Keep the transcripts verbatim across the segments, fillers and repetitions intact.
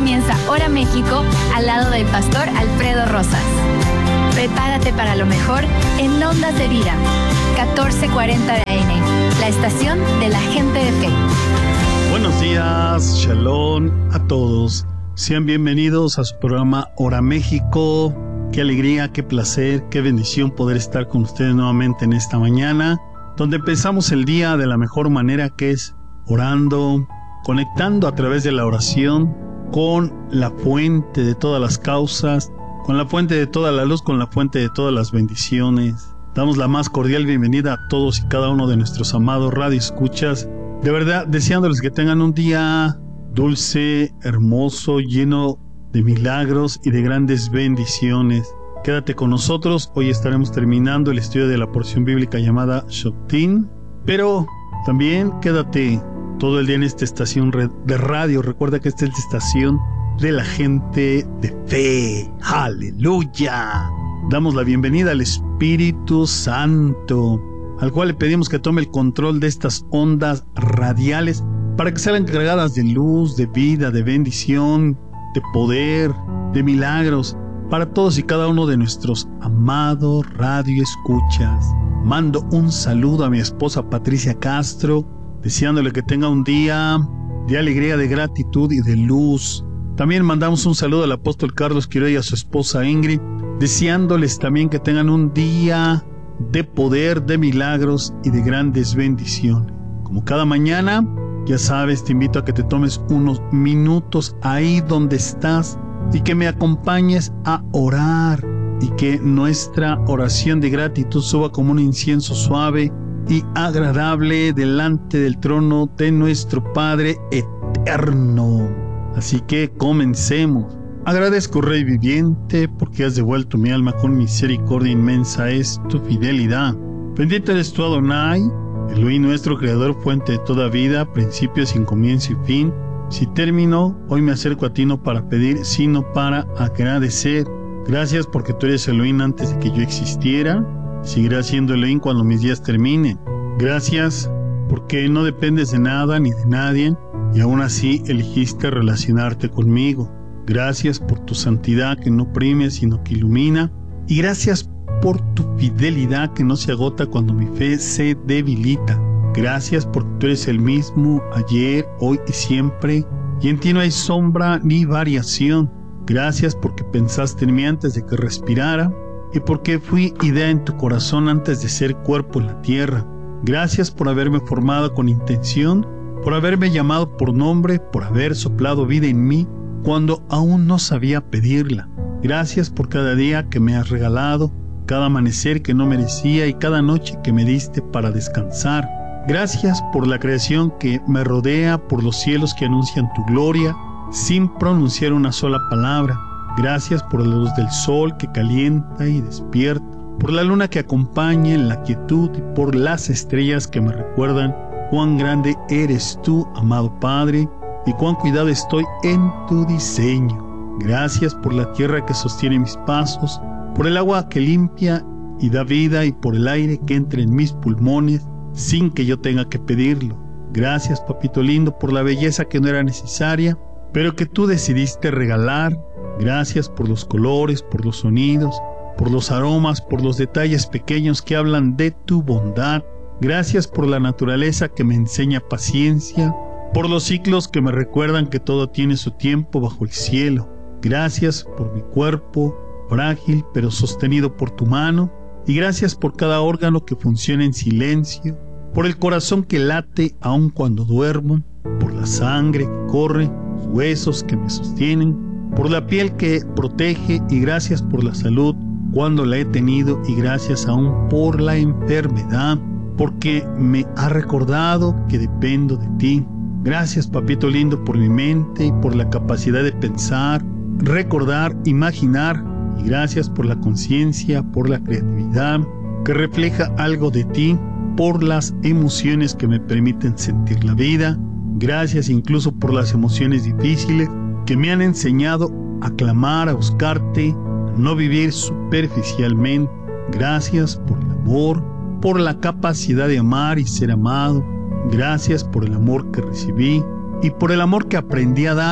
comienza Hora México al lado del pastor Alfredo Rosas. Prepárate para lo mejor en Ondas de Vida, catorce cuarenta de A M, la estación de la gente de fe. Buenos días, shalom a todos. Sean bienvenidos a su programa Hora México. Qué alegría, qué placer, qué bendición poder estar con ustedes nuevamente en esta mañana, donde empezamos el día de la mejor manera, que es orando, conectando a través de la oración con la fuente de todas las causas, con la fuente de toda la luz, con la fuente de todas las bendiciones. Damos la más cordial bienvenida a todos y cada uno de nuestros amados radioescuchas. De verdad, deseándoles que tengan un día dulce, hermoso, lleno de milagros y de grandes bendiciones. Quédate con nosotros. Hoy estaremos terminando el estudio de la porción bíblica llamada Shoftim, pero también quédate todo el día en esta estación de radio. Recuerda que esta es la estación de la gente de fe. ¡Aleluya! Damos la bienvenida al Espíritu Santo, al cual le pedimos que tome el control de estas ondas radiales para que sean cargadas de luz, de vida, de bendición, de poder, de milagros para todos y cada uno de nuestros amados radioescuchas. Mando un saludo a mi esposa Patricia Castro, deseándole que tenga un día de alegría, de gratitud y de luz. También mandamos un saludo al apóstol Carlos Quiroga y a su esposa Ingrid, deseándoles también que tengan un día de poder, de milagros y de grandes bendiciones. Como cada mañana, ya sabes, te invito a que te tomes unos minutos ahí donde estás y que me acompañes a orar, y que nuestra oración de gratitud suba como un incienso suave y agradable delante del trono de nuestro Padre eterno. Así que comencemos. Agradezco, Rey viviente, porque has devuelto mi alma con misericordia inmensa, es tu fidelidad. Bendito eres tú, Adonai, Elohim nuestro creador, fuente de toda vida, principio sin comienzo y fin. Si termino, hoy me acerco a ti no para pedir, sino para agradecer. Gracias porque tú eres Elohim antes de que yo existiera. Seguirás siendo Elohim cuando mis días terminen. Gracias porque no dependes de nada ni de nadie y aún así elegiste relacionarte conmigo. Gracias por tu santidad que no oprime sino que ilumina. Y gracias por tu fidelidad que no se agota cuando mi fe se debilita. Gracias porque tú eres el mismo ayer, hoy y siempre, y en ti no hay sombra ni variación. Gracias porque pensaste en mí antes de que respirara y porque fui idea en tu corazón antes de ser cuerpo en la tierra. Gracias por haberme formado con intención, por haberme llamado por nombre, por haber soplado vida en mí cuando aún no sabía pedirla. Gracias por cada día que me has regalado, cada amanecer que no merecía y cada noche que me diste para descansar. Gracias por la creación que me rodea, por los cielos que anuncian tu gloria sin pronunciar una sola palabra. Gracias por la luz del sol que calienta y despierta, por la luna que acompaña en la quietud y por las estrellas que me recuerdan cuán grande eres tú, amado Padre, y cuán cuidado estoy en tu diseño. Gracias por la tierra que sostiene mis pasos, por el agua que limpia y da vida y por el aire que entra en mis pulmones sin que yo tenga que pedirlo. Gracias, papito lindo, por la belleza que no era necesaria, pero que tú decidiste regalar. Gracias por los colores, por los sonidos, por los aromas, por los detalles pequeños que hablan de tu bondad. Gracias por la naturaleza que me enseña paciencia, por los ciclos que me recuerdan que todo tiene su tiempo bajo el cielo. Gracias por mi cuerpo, frágil pero sostenido por tu mano. Y gracias por cada órgano que funciona en silencio, por el corazón que late aun cuando duermo, por la sangre que corre, los huesos que me sostienen, por la piel que protege y gracias por la salud cuando la he tenido y gracias aún por la enfermedad, porque me ha recordado que dependo de ti. Gracias, papito lindo, por mi mente y por la capacidad de pensar, recordar, imaginar. Y gracias por la conciencia, por la creatividad que refleja algo de ti, por las emociones que me permiten sentir la vida. Gracias incluso por las emociones difíciles que me han enseñado a clamar, a buscarte, a no vivir superficialmente. Gracias por el amor, por la capacidad de amar y ser amado. Gracias por el amor que recibí y por el amor que aprendí a dar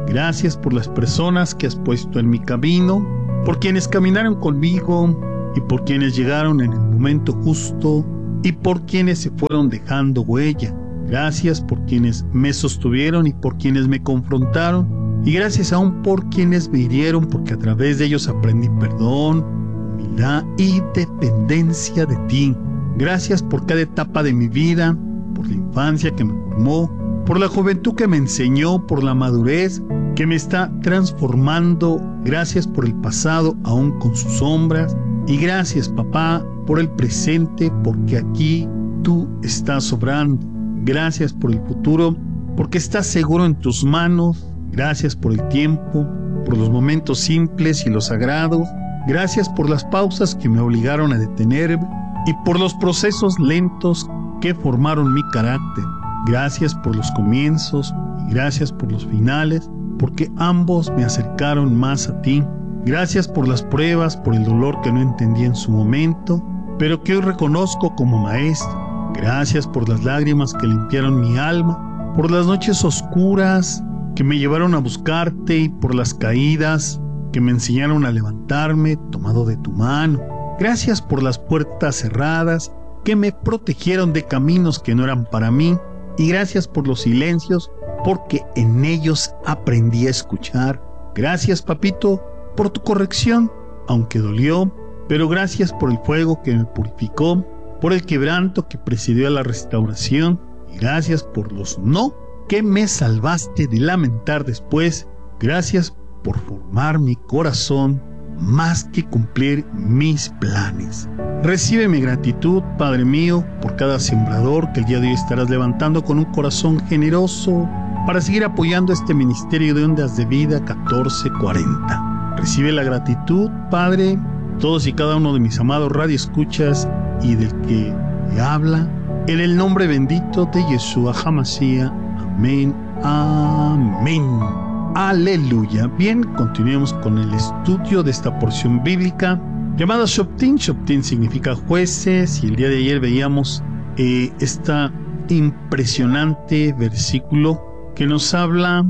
Gracias por las personas que has puesto en mi camino, por quienes caminaron conmigo y por quienes llegaron en el momento justo y por quienes se fueron dejando huella. Gracias por quienes me sostuvieron y por quienes me confrontaron. Y gracias aún por quienes me hirieron, porque a través de ellos aprendí perdón, humildad y dependencia de ti. Gracias por cada etapa de mi vida, por la infancia que me formó, por la juventud que me enseñó, por la madurez que me está transformando. Gracias por el pasado, aún con sus sombras. Y gracias, papá, por el presente, porque aquí tú estás obrando. Gracias por el futuro, porque estás seguro en tus manos. Gracias por el tiempo, por los momentos simples y los sagrados. Gracias por las pausas que me obligaron a detenerme y por los procesos lentos que formaron mi carácter. Gracias por los comienzos y gracias por los finales, porque ambos me acercaron más a ti. Gracias por las pruebas, por el dolor que no entendí en su momento, pero que hoy reconozco como maestro. Gracias por las lágrimas que limpiaron mi alma, por las noches oscuras que me llevaron a buscarte y por las caídas que me enseñaron a levantarme tomado de tu mano. Gracias por las puertas cerradas que me protegieron de caminos que no eran para mí. Y gracias por los silencios, porque en ellos aprendí a escuchar. Gracias, papito, por tu corrección, aunque dolió, pero gracias por el fuego que me purificó, por el quebranto que presidió a la restauración, y gracias por los no que me salvaste de lamentar después. Gracias por formar mi corazón más que cumplir mis planes. Recibe mi gratitud, Padre mío, por cada sembrador que el día de hoy estarás levantando con un corazón generoso para seguir apoyando este ministerio de Ondas de Vida catorce cuarenta. Recibe la gratitud, Padre, todos y cada uno de mis amados radioescuchas y del que me habla, en el nombre bendito de Yeshua HaMashiach. Amén, amén. Aleluya. Bien, continuemos con el estudio de esta porción bíblica llamada Shoftim. Shoftim significa jueces, y el día de ayer veíamos eh, este impresionante versículo que nos habla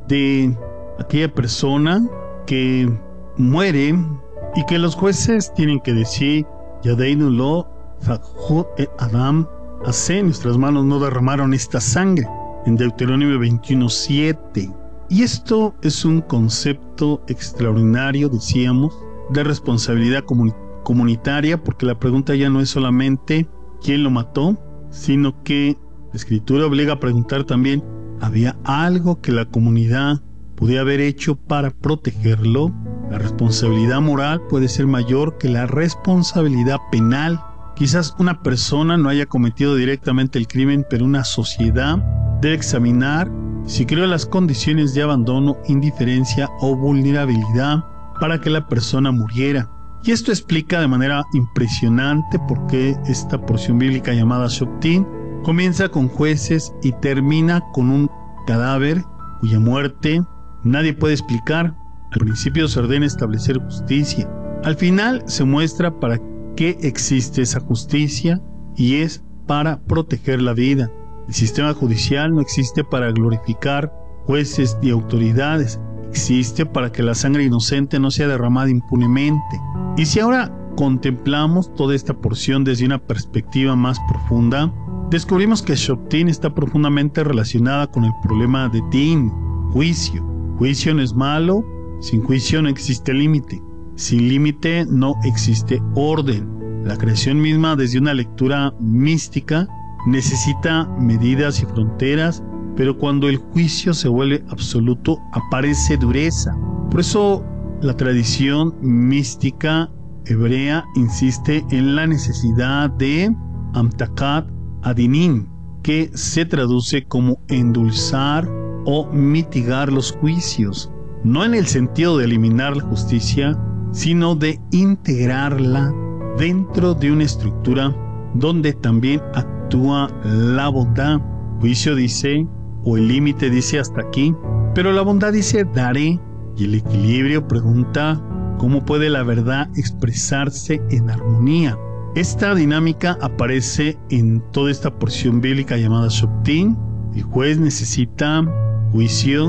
de aquella persona que muere y que los jueces tienen que decir: Yadeinu lo zachut et Adam hace, nuestras manos no derramaron esta sangre, en Deuteronomio veintiuno siete. Y esto es un concepto extraordinario, decíamos, de responsabilidad comun- comunitaria, porque la pregunta ya no es solamente quién lo mató, sino que la Escritura obliga a preguntar también: ¿había algo que la comunidad podía haber hecho para protegerlo? La responsabilidad moral puede ser mayor que la responsabilidad penal. Quizás una persona no haya cometido directamente el crimen, pero una sociedad debe examinar si creó las condiciones de abandono, indiferencia o vulnerabilidad para que la persona muriera. Y esto explica de manera impresionante por qué esta porción bíblica llamada Shoftim comienza con jueces y termina con un cadáver cuya muerte nadie puede explicar. Al principio se ordena establecer justicia. Al final se muestra para qué existe esa justicia, y es para proteger la vida. El sistema judicial no existe para glorificar jueces y autoridades, existe para que la sangre inocente no sea derramada impunemente. Y si ahora contemplamos toda esta porción desde una perspectiva más profunda, descubrimos que Shoftim está profundamente relacionada con el problema de Din, juicio. Juicio no es malo, sin juicio no existe límite. Sin límite no existe orden. La creación misma, desde una lectura mística, necesita medidas y fronteras, pero cuando el juicio se vuelve absoluto, aparece dureza. Por eso la tradición mística hebrea insiste en la necesidad de Amtakat Adinim, que se traduce como endulzar o mitigar los juicios, no en el sentido de eliminar la justicia, sino de integrarla dentro de una estructura donde también actúa la bondad. Juicio dice, o el límite dice hasta aquí, pero la bondad dice daré, y el equilibrio pregunta cómo puede la verdad expresarse en armonía. Esta dinámica aparece en toda esta porción bíblica llamada Shoftim. El juez necesita juicio,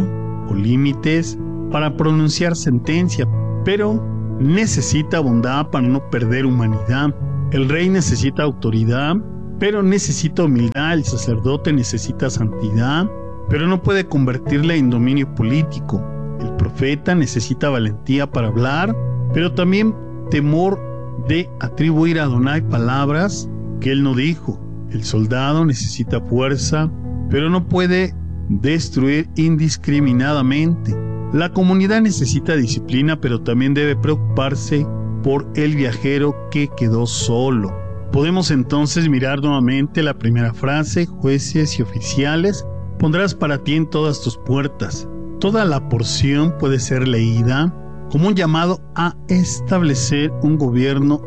o límites para pronunciar sentencia, pero necesita bondad para no perder humanidad. El rey necesita autoridad, pero necesita humildad. El sacerdote necesita santidad, pero no puede convertirla en dominio político. El profeta necesita valentía para hablar, pero también temor de atribuir a Adonai palabras que él no dijo. El soldado necesita fuerza, pero no puede destruir indiscriminadamente. La comunidad necesita disciplina, pero también debe preocuparse por el viajero que quedó solo. Podemos entonces mirar nuevamente la primera frase: jueces y oficiales pondrás para ti en todas tus puertas. Toda la porción puede ser leída como un llamado a establecer un gobierno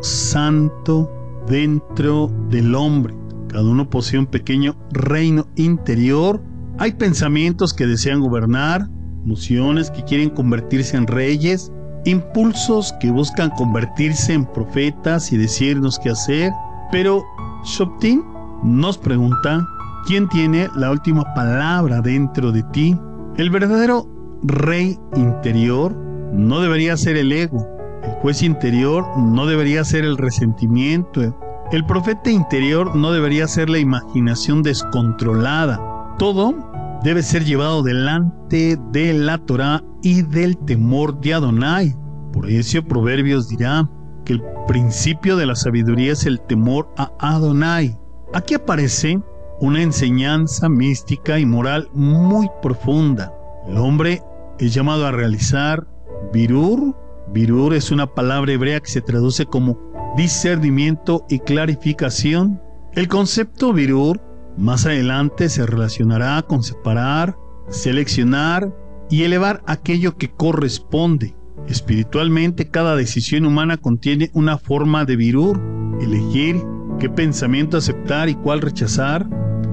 santo dentro del hombre. Cada uno posee un pequeño reino interior. Hay pensamientos que desean gobernar, emociones que quieren convertirse en reyes, impulsos que buscan convertirse en profetas y decirnos qué hacer. Pero Shoftim nos pregunta: ¿quién tiene la última palabra dentro de ti? El verdadero rey interior no debería ser el ego. El juez interior no debería ser el resentimiento. El profeta interior no debería ser la imaginación descontrolada. Todo debe ser llevado delante de la Torá y del temor de Adonai. Por eso Proverbios dirá que el principio de la sabiduría es el temor a Adonai. Aquí aparece una enseñanza mística y moral muy profunda. El hombre es llamado a realizar birur. Birur es una palabra hebrea que se traduce como discernimiento y clarificación. El concepto birur más adelante se relacionará con separar, seleccionar y elevar aquello que corresponde. Espiritualmente, cada decisión humana contiene una forma de birur. Elegir qué pensamiento aceptar y cuál rechazar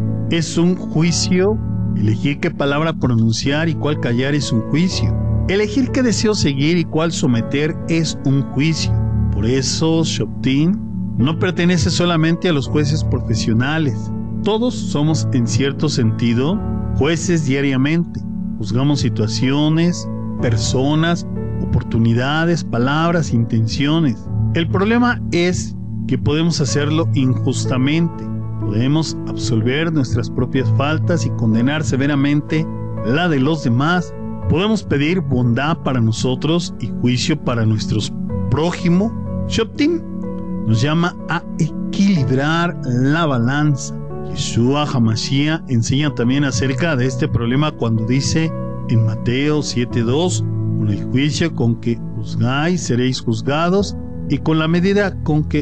es un juicio. Elegir qué palabra pronunciar y cuál callar es un juicio. Elegir qué deseo seguir y cuál someter es un juicio. Por eso Shoftim no pertenece solamente a los jueces profesionales. Todos somos, en cierto sentido, jueces diariamente. Juzgamos situaciones, personas, oportunidades, palabras, intenciones. El problema es que podemos hacerlo injustamente. Podemos absolver nuestras propias faltas y condenar severamente la de los demás. Podemos pedir bondad para nosotros y juicio para nuestros prójimos. Shoftim nos llama a equilibrar la balanza. Yeshua HaMashiach enseña también acerca de este problema cuando dice en Mateo siete dos: con el juicio con que juzgáis seréis juzgados, y con la medida con que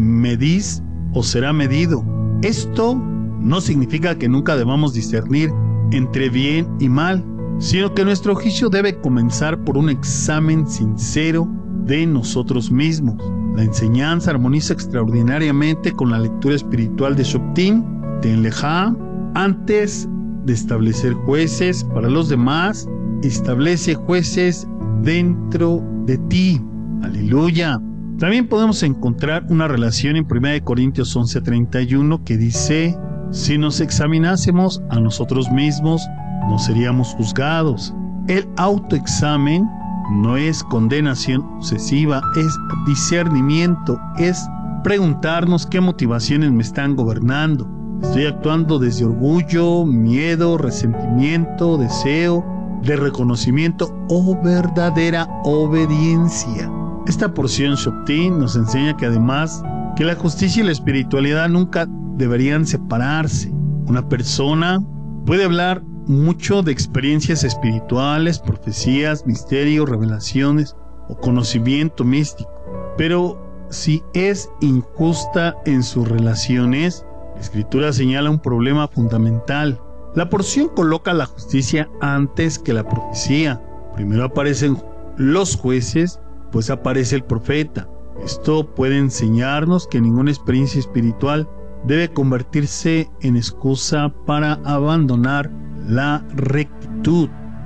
medís os será medido. Esto no significa que nunca debamos discernir entre bien y mal, sino que nuestro juicio debe comenzar por un examen sincero de nosotros mismos. La enseñanza armoniza extraordinariamente con la lectura espiritual de Shoftim. Ten lejá, antes de establecer jueces para los demás, establece jueces dentro de ti. Aleluya. También podemos encontrar una relación en primera de Corintios once treinta y uno que dice: si nos examinásemos a nosotros mismos, no seríamos juzgados. El autoexamen no es condenación obsesiva, es discernimiento, es preguntarnos qué motivaciones me están gobernando. Estoy actuando desde orgullo, miedo, resentimiento, deseo de reconocimiento o verdadera obediencia. Esta porción Shoftim nos enseña que además que la justicia y la espiritualidad nunca deberían separarse. Una persona puede hablar mucho de experiencias espirituales, profecías, misterios, revelaciones o conocimiento místico, pero si es injusta en sus relaciones, la Escritura señala un problema fundamental. La porción coloca la justicia antes que la profecía. Primero aparecen los jueces, pues aparece el profeta. Esto puede enseñarnos que ninguna experiencia espiritual debe convertirse en excusa para abandonar la rectitud.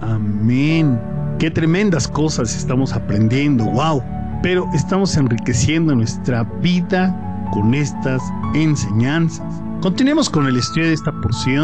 Amén. Qué tremendas cosas estamos aprendiendo. Wow. Pero estamos enriqueciendo nuestra vida con estas enseñanzas. Continuemos con el estudio de esta porción.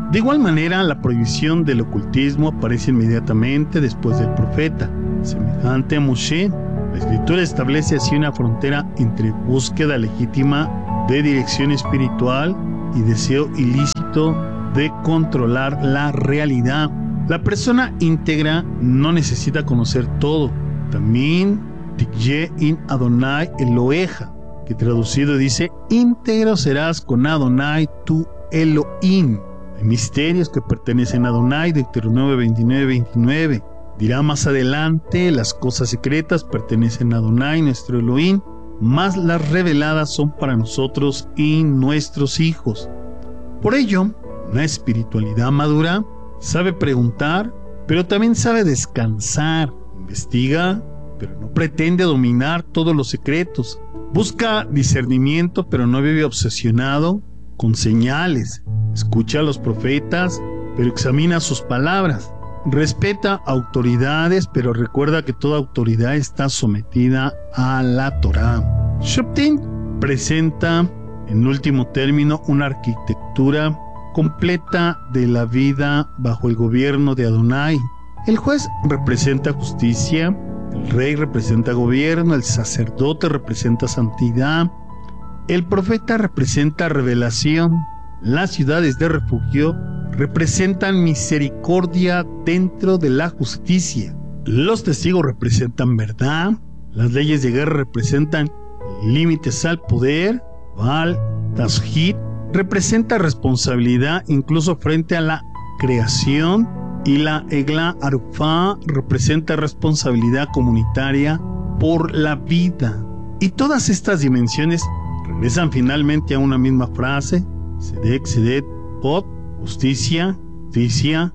De igual manera, la prohibición del ocultismo aparece inmediatamente después del profeta. Semejante a Moshe, la Escritura establece así una frontera entre búsqueda legítima de dirección espiritual y deseo ilícito de controlar la realidad. La persona íntegra no necesita conocer todo. También Tikye in Adonai Eloheja, que traducido dice: íntegro serás con Adonai tu Elohim. Hay misterios que pertenecen a Adonai, Deuteronomio veintinueve veintinueve. Dirá más adelante: las cosas secretas pertenecen a Adonai, nuestro Elohim, mas las reveladas son para nosotros y nuestros hijos. Por ello, una espiritualidad madura sabe preguntar, pero también sabe descansar. Investiga, pero no pretende dominar todos los secretos. Busca discernimiento, pero no vive obsesionado con señales. Escucha a los profetas, pero examina sus palabras. Respeta autoridades, pero recuerda que toda autoridad está sometida a la Torá. Shoftim presenta, en último término, una arquitectura completa de la vida bajo el gobierno de Adonai. El juez representa justicia, el rey representa gobierno, el sacerdote representa santidad, el profeta representa revelación, las ciudades de refugio representan misericordia dentro de la justicia, los testigos representan verdad, las leyes de guerra representan límites al poder, Baal Tashit representa responsabilidad incluso frente a la creación, y la Egla Arufá representa responsabilidad comunitaria por la vida. Y todas estas dimensiones regresan finalmente a una misma frase: Sedek, Sedet, Pot, justicia, justicia,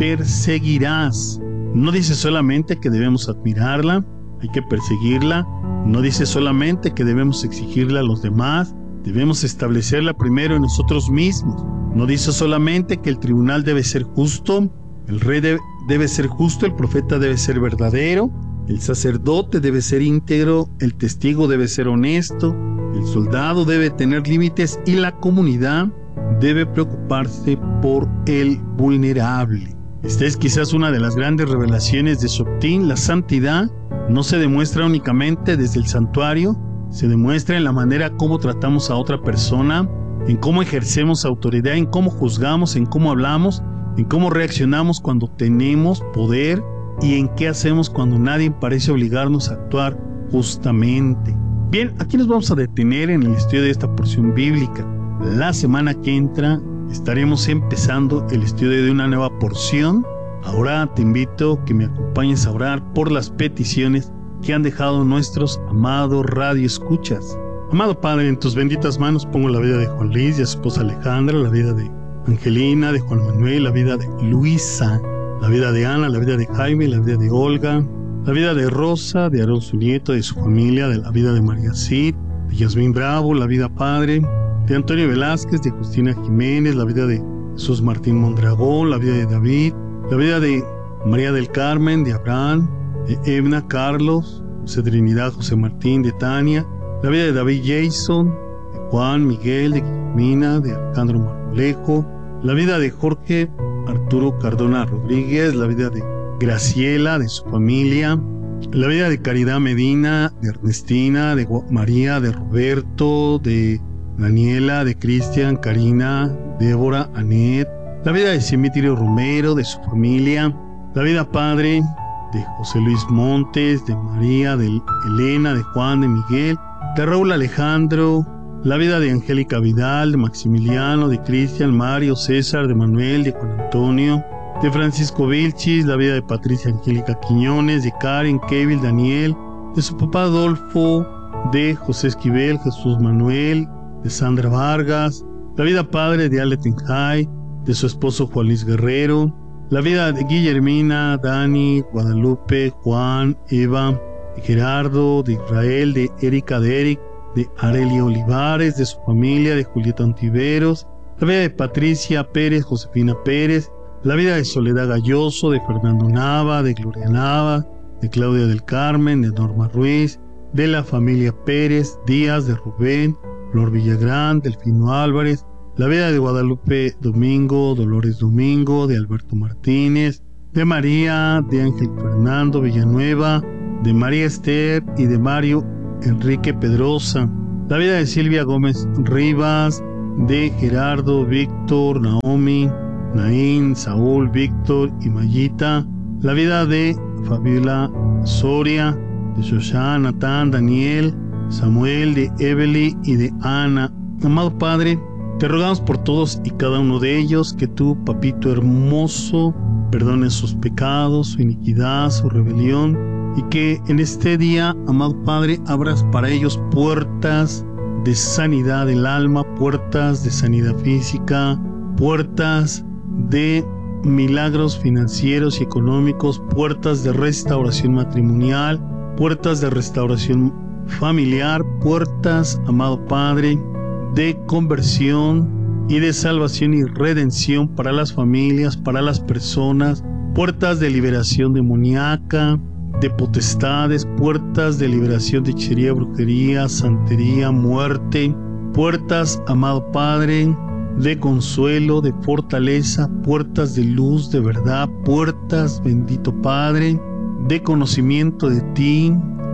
perseguirás. No dice solamente que debemos admirarla, hay que perseguirla. No dice solamente que debemos exigirla a los demás, debemos establecerla primero en nosotros mismos. No dice solamente que el tribunal debe ser justo, el rey debe, debe ser justo, el profeta debe ser verdadero, el sacerdote debe ser íntegro, el testigo debe ser honesto, el soldado debe tener límites y la comunidad debe preocuparse por el vulnerable. Esta es quizás una de las grandes revelaciones de Shoftim. La santidad no se demuestra únicamente desde el santuario, se demuestra en la manera como tratamos a otra persona, en cómo ejercemos autoridad, en cómo juzgamos, en cómo hablamos, en cómo reaccionamos cuando tenemos poder y en qué hacemos cuando nadie parece obligarnos a actuar justamente. Bien, aquí nos vamos a detener en el estudio de esta porción bíblica. La semana que entra estaremos empezando el estudio de una nueva porción. Ahora te invito a que me acompañes a orar por las peticiones que han dejado nuestros amados radioescuchas. Amado Padre, en tus benditas manos pongo la vida de Juan Luis y a su esposa Alejandra, la vida de Angelina, de Juan Manuel, la vida de Luisa, la vida de Ana, la vida de Jaime, la vida de Olga, la vida de Rosa, de Aarón su nieto, de su familia, de la vida de María Cid, de Yasmín Bravo, la vida Padre, de Antonio Velázquez, de Justina Jiménez, la vida de Jesús Martín Mondragón, la vida de David, la vida de María del Carmen, de Abraham, de Edna, Carlos, José Trinidad, José Martín, de Tania, la vida de David Jason, de Juan, Miguel, de Guillermina, de Alejandro Marmolejo, la vida de Jorge Arturo Cardona Rodríguez, la vida de Graciela, de su familia, la vida de Caridad Medina, de Ernestina, de María, de Roberto, de Daniela, de Cristian, Karina, Débora, Anet, la vida de Simitrio Romero, de su familia, la vida Padre de José Luis Montes, de María, de Elena, de Juan, de Miguel, de Raúl Alejandro, la vida de Angélica Vidal, de Maximiliano, de Cristian, Mario, César, de Manuel, de Juan Antonio, de Francisco Vilchis, la vida de Patricia Angélica Quiñones, de Karen, Kevin, Daniel, de su papá Adolfo, de José Esquivel, Jesús Manuel, de Sandra Vargas, la vida Padre de Ale Tenjay, de su esposo Juan Luis Guerrero, la vida de Guillermina, Dani, Guadalupe, Juan, Eva, de Gerardo, de Israel, de Erika, de Eric, de Arelia Olivares, de su familia, de Julieta Ontiveros, la vida de Patricia Pérez, Josefina Pérez, la vida de Soledad Galloso, de Fernando Nava, de Gloria Nava, de Claudia del Carmen, de Norma Ruiz, de la familia Pérez, Díaz, de Rubén, Flor Villagrán, Delfino Álvarez, la vida de Guadalupe Domingo, Dolores Domingo, de Alberto Martínez, de María, de Ángel Fernando Villanueva, de María Esther y de Mario Enrique Pedrosa, la vida de Silvia Gómez Rivas, de Gerardo, Víctor, Naomi, Naín, Saúl, Víctor y Mayita, la vida de Fabiola Soria, de Shoshana, Natán, Daniel, Samuel, de Evely y de Ana. Amado Padre, te rogamos por todos y cada uno de ellos que tú, Papito hermoso, perdones sus pecados, su iniquidad, su rebelión, y que en este día, amado Padre, abras para ellos puertas de sanidad del alma, puertas de sanidad física, puertas de milagros financieros y económicos, puertas de restauración matrimonial, puertas de restauración familiar, puertas, amado Padre, de conversión y de salvación y redención para las familias, para las personas, puertas de liberación demoníaca, de potestades, puertas de liberación de hechicería, brujería, santería, muerte, puertas, amado Padre, de consuelo, de fortaleza, puertas de luz, de verdad, puertas, bendito Padre, de conocimiento de ti,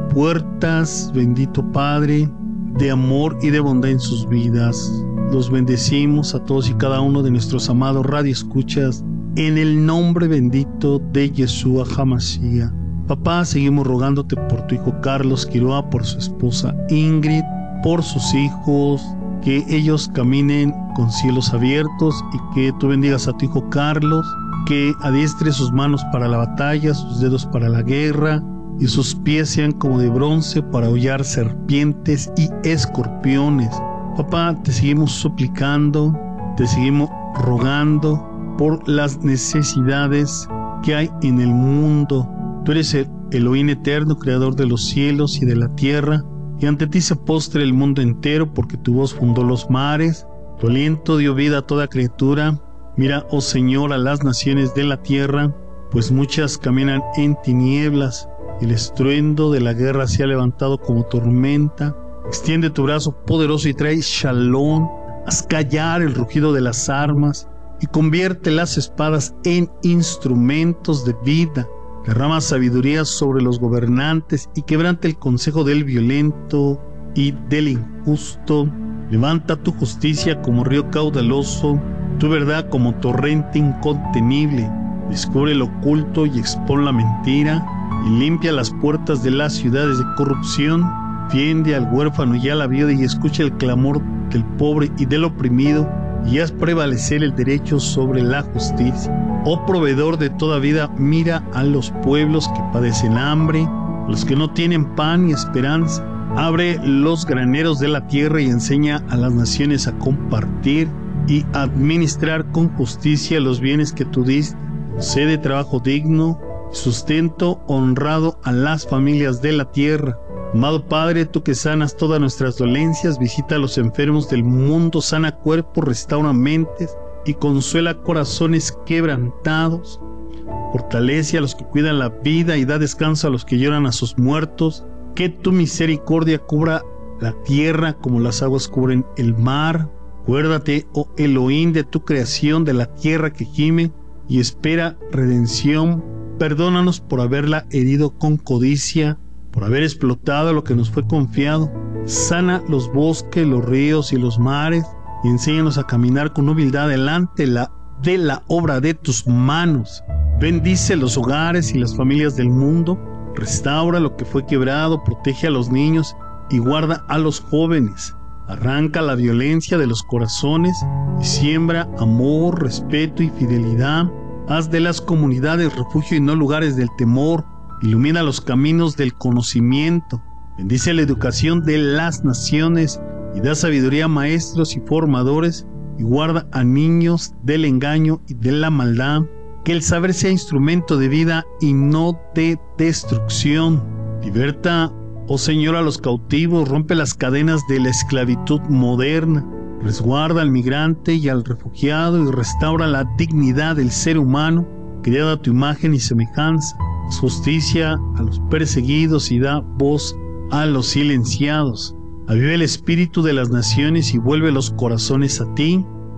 puertas, bendito Padre, de amor y de bondad en sus vidas. Los bendecimos a todos y cada uno de nuestros amados radioescuchas en el nombre bendito de Yeshua HaMashiach. Papá, seguimos rogándote por tu hijo Carlos Quiroa, por su esposa Ingrid, por sus hijos, que ellos caminen con cielos abiertos y que tú bendigas a tu hijo Carlos, que adiestre sus manos para la batalla, sus dedos para la guerra y sus pies sean como de bronce para hollar serpientes y escorpiones. Papá, te seguimos suplicando, te seguimos rogando por las necesidades que hay en el mundo. Tú eres el Elohim eterno, creador de los cielos y de la tierra, y ante ti se postre el mundo entero, porque tu voz fundó los mares, tu aliento dio vida a toda criatura. Mira, oh Señor, a las naciones de la tierra, pues muchas caminan en tinieblas. El estruendo de la guerra se ha levantado como tormenta. Extiende tu brazo poderoso y trae shalom. Haz callar el rugido de las armas y convierte las espadas en instrumentos de vida. Derrama sabiduría sobre los gobernantes y quebrante el consejo del violento y del injusto. Levanta tu justicia como río caudaloso, tu verdad como torrente incontenible. Descubre lo oculto y expón la mentira, y limpia las puertas de las ciudades de corrupción. Defiende al huérfano y a la viuda, y escucha el clamor del pobre y del oprimido, y haz prevalecer el derecho sobre la justicia. Oh proveedor de toda vida, mira a los pueblos que padecen hambre, a los que no tienen pan ni esperanza. Abre los graneros de la tierra y enseña a las naciones a compartir y administrar con justicia los bienes que tú diste. Concede trabajo digno, sustento honrado a las familias de la tierra. Amado Padre, tú que sanas todas nuestras dolencias, visita a los enfermos del mundo, sana cuerpos, restaura mentes y consuela corazones quebrantados. Fortalece a los que cuidan la vida y da descanso a los que lloran a sus muertos. Que tu misericordia cubra la tierra como las aguas cubren el mar. Acuérdate, oh Elohim, de tu creación, de la tierra que gime y espera redención. Perdónanos por haberla herido con codicia, por haber explotado lo que nos fue confiado. Sana los bosques, los ríos y los mares, y enséñanos a caminar con humildad delante la, de la obra de tus manos. Bendice los hogares y las familias del mundo. Restaura lo que fue quebrado, protege a los niños y guarda a los jóvenes. Arranca la violencia de los corazones y siembra amor, respeto y fidelidad. Haz de las comunidades refugio y no lugares del temor. Ilumina los caminos del conocimiento. Bendice la educación de las naciones y da sabiduría a maestros y formadores, y guarda a niños del engaño y de la maldad. Que el saber sea instrumento de vida y no de destrucción. Liberta, oh Señor, a los cautivos, rompe las cadenas de la esclavitud moderna. Resguarda al migrante y al refugiado y restaura la dignidad del ser humano, creado a tu imagen y semejanza. Haz justicia a los perseguidos y da voz a los silenciados. Aviva el espíritu de las naciones y vuelve los corazones a ti.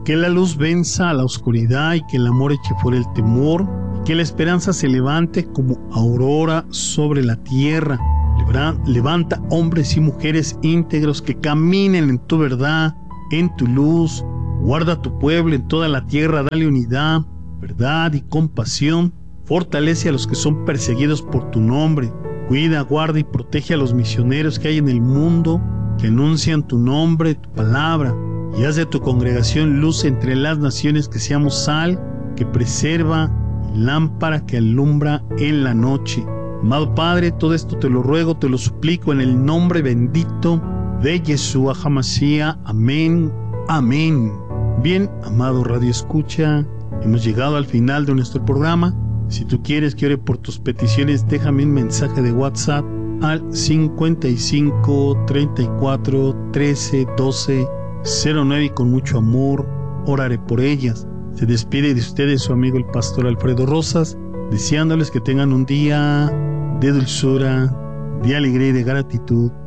Que la luz venza a la oscuridad y que el amor eche fuera el temor, y que la esperanza se levante como aurora sobre la tierra. Levanta hombres y mujeres íntegros que caminen en tu verdad, en tu luz. Guarda tu pueblo en toda la tierra, dale unidad, verdad y compasión. Fortalece a los que son perseguidos por tu nombre. Cuida, guarda y protege a los misioneros que hay en el mundo, que anuncian tu nombre, tu palabra. Y haz de tu congregación luz entre las naciones, que seamos sal, que preserva, y lámpara que alumbra en la noche. Amado Padre, todo esto te lo ruego, te lo suplico en el nombre bendito de Yeshua HaMashiach. Amén, amén. Bien, amado Radio Escucha, hemos llegado al final de nuestro programa. Si tú quieres que ore por tus peticiones, déjame un mensaje de WhatsApp al cincuenta y cinco, treinta y cuatro, trece, doce, cero nueve y con mucho amor oraré por ellas. Se despide de ustedes su amigo el pastor Alfredo Rosas, deseándoles que tengan un día de dulzura, de alegría y de gratitud